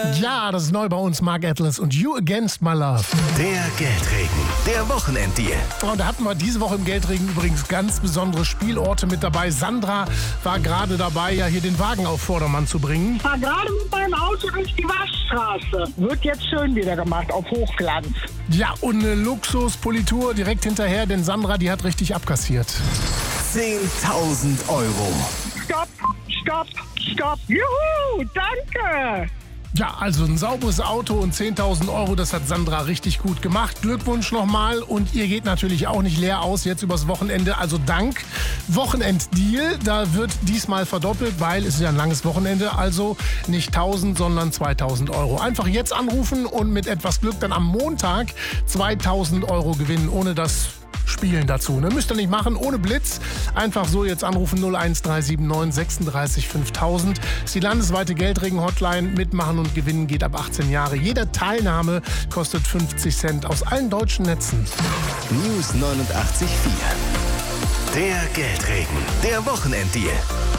Ja, das ist neu bei uns, Mark Atlas und You Against My Love. Der Geldregen, der Wochenenddeal. Und da hatten wir diese Woche im Geldregen übrigens ganz besondere Spielorte mit dabei. Sandra war gerade dabei, ja hier den Wagen auf Vordermann zu bringen. Ich fahr gerade mit meinem Auto durch die Waschstraße. Wird jetzt schön wieder gemacht, auf Hochglanz. Ja, und eine Luxuspolitur direkt hinterher, denn Sandra, die hat richtig abkassiert. 10.000 Euro. Stopp, stopp, stopp. Juhu, danke. Ja, also ein sauberes Auto und 10.000 Euro, das hat Sandra richtig gut gemacht. Glückwunsch nochmal und ihr geht natürlich auch nicht leer aus jetzt übers Wochenende. Also dank Wochenenddeal, da wird diesmal verdoppelt, weil es ist ja ein langes Wochenende. Also nicht 1.000, sondern 2.000 Euro. Einfach jetzt anrufen und mit etwas Glück dann am Montag 2.000 Euro gewinnen, ohne das Spielen dazu. Ne? Müsst ihr nicht machen, ohne Blitz. Einfach so jetzt anrufen 01379 36 5000. Das ist die landesweite Geldregen-Hotline. Mitmachen und gewinnen geht ab 18 Jahre. Jede Teilnahme kostet 50 Cent aus allen deutschen Netzen. News 89.4. Der Geldregen, der Wochenenddeal.